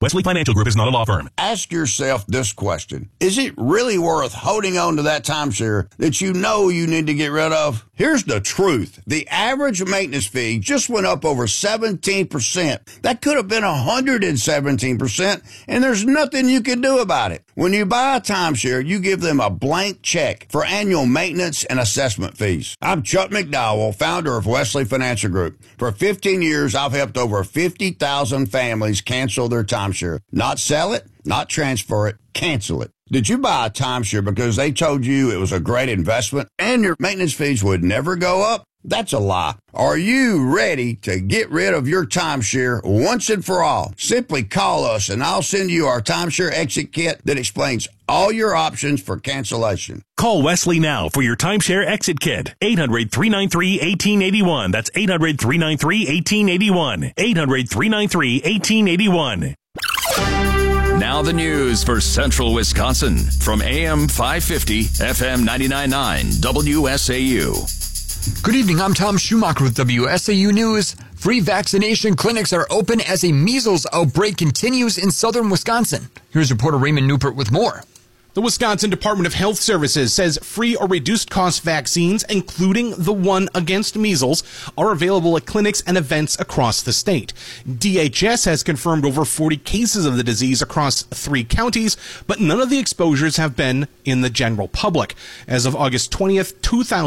Wesley Financial Group is not a law firm. Ask yourself this question. Is it really worth holding on to that timeshare that you know you need to get rid of? Here's the truth. The average maintenance fee just went up over 17%. That could have been 117%, and there's nothing you can do about it. When you buy a timeshare, you give them a blank check for annual maintenance and assessment fees. I'm Chuck McDowell, founder of Wesley Financial Group. For 15 years, I've helped over 50,000 families cancel their timeshare. Not sell it, not transfer it, cancel it. Did you buy a timeshare because they told you it was a great investment and your maintenance fees would never go up? That's a lie. Are you ready to get rid of your timeshare once and for all? Simply call us and I'll send you our timeshare exit kit that explains all your options for cancellation. Call Wesley now for your timeshare exit kit. 800-393-1881. That's 800-393-1881. 800-393-1881. Now the news for Central Wisconsin from AM 550, FM 99.9, WSAU. Good evening, I'm Tom Schumacher with WSAU News. Free vaccination clinics are open as a measles outbreak continues in southern Wisconsin. Here's reporter Raymond Newport with more. The Wisconsin Department of Health Services says free or reduced cost vaccines, including the one against measles, are available at clinics and events across the state. DHS has confirmed over 40 cases of the disease across 3 counties, but none of the exposures have been in the general public. As of August 20th,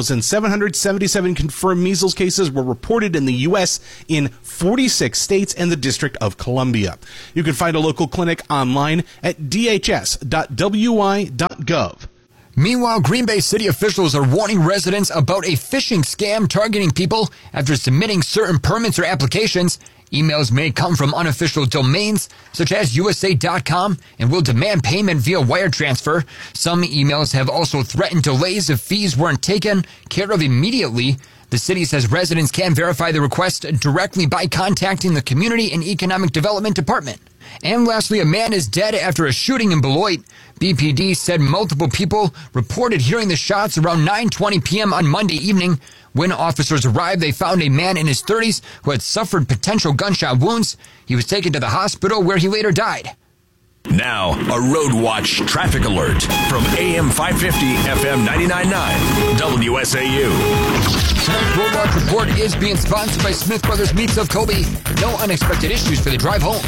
2,777 confirmed measles cases were reported in the U.S. in 46 states and the District of Columbia. You can find a local clinic online at dhs.wi.gov. Meanwhile, Green Bay city officials are warning residents about a phishing scam targeting people after submitting certain permits or applications. Emails may come from unofficial domains such as USA.com and will demand payment via wire transfer. Some emails have also threatened delays if fees weren't taken care of immediately. The city says residents can verify the request directly by contacting the Community and Economic Development Department. And lastly, a man is dead after a shooting in Beloit. BPD said multiple people reported hearing the shots around 9:20 p.m. on Monday evening. When officers arrived, they found a man in his 30s who had suffered potential gunshot wounds. He was taken to the hospital where he later died. Now, a Road Watch traffic alert from AM 550, FM 99.9, WSAU. Tonight's Road Watch report is being sponsored by Smith Brothers Meats of Kobe. No unexpected issues for the drive home.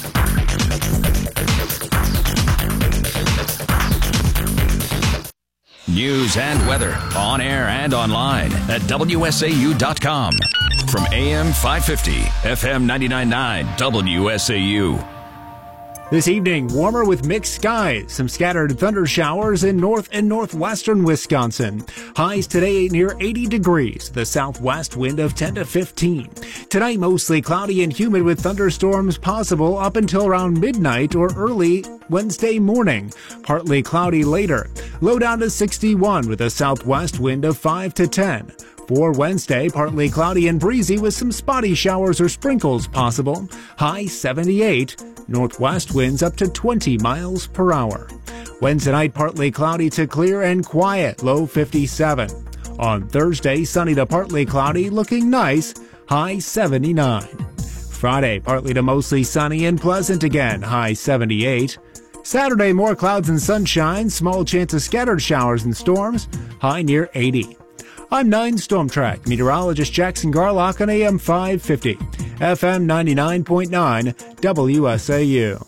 News and weather on air and online at WSAU.com. From AM 550, FM 99.9, WSAU. This evening, warmer with mixed skies, some scattered thunder showers in north and northwestern Wisconsin. Highs today near 80 degrees, the southwest wind of 10 to 15. Tonight, mostly cloudy and humid with thunderstorms possible up until around midnight or early Wednesday morning. Partly cloudy later. Low down to 61 with a southwest wind of 5 to 10. For Wednesday, partly cloudy and breezy with some spotty showers or sprinkles possible. High 78. Northwest winds up to 20 miles per hour. Wednesday night, partly cloudy to clear and quiet, low 57. On Thursday, sunny to partly cloudy, looking nice, high 79. Friday, partly to mostly sunny and pleasant again, high 78. Saturday, more clouds and sunshine, small chance of scattered showers and storms, high near 80. I'm 9 Storm Track meteorologist Jackson Garlock on AM 550, FM 99.9, WSAU.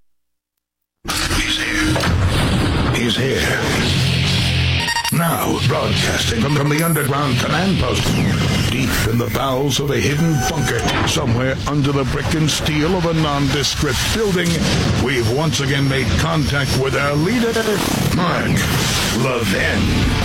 He's here. He's here. Now, broadcasting from the underground command post, deep in the bowels of a hidden bunker, somewhere under the brick and steel of a nondescript building, we've once again made contact with our leader, Mark Levin.